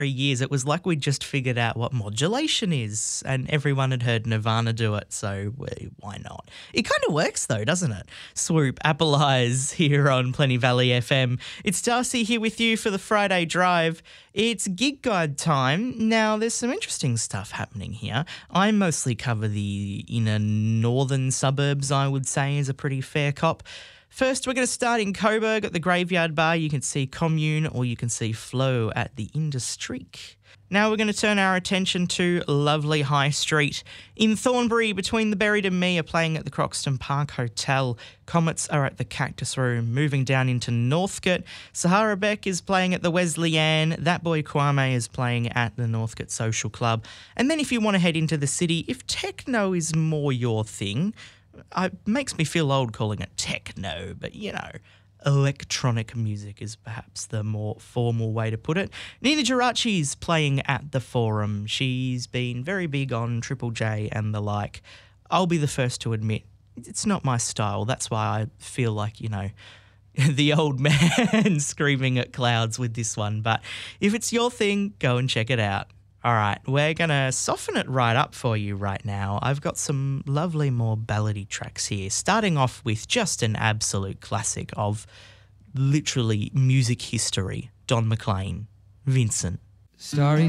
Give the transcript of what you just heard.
years, it was like we'd just figured out what modulation is, and everyone had heard Nirvana do it, so why not? It kind of works though, doesn't it? Swoop, Apple Eyes here on Plenty Valley FM. It's Darcy here with you for the Friday Drive. It's gig guide time. Now, there's some interesting stuff happening here. I mostly cover the inner northern suburbs, I would say, is a pretty fair cop. First, we're going to start in Coburg at the Graveyard Bar. You can see Commune or you can see Flow at the Industreak. Now we're going to turn our attention to lovely High Street. In Thornbury, Between the Buried and Me are playing at the Croxton Park Hotel. Comets are at the Cactus Room. Moving down into Northcote, Sahara Beck is playing at the Wesleyan. That Boy Kwame is playing at the Northcote Social Club. And then if you want to head into the city, if techno is more your thing, it makes me feel old calling it techno, but you know, electronic music is perhaps the more formal way to put it. Nina Geraci's playing at the Forum. She's been very big on Triple J and the like. I'll be the first to admit, it's not my style. That's why I feel like, you know, the old man screaming at clouds with this one. But if it's your thing, go and check it out. All right, we're going to soften it right up for you right now. I've got some lovely more ballady tracks here, starting off with just an absolute classic of literally music history, Don McLean, Vincent. Starry